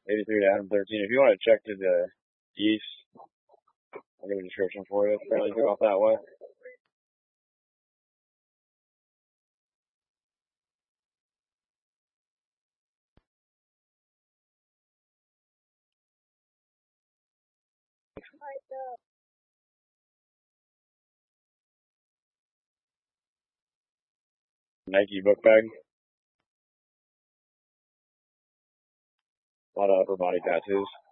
83 to Adam 13. If you want to check to the east, I'll give a description for you. It's fairly good off that way. Nike book bag. A lot of upper body tattoos.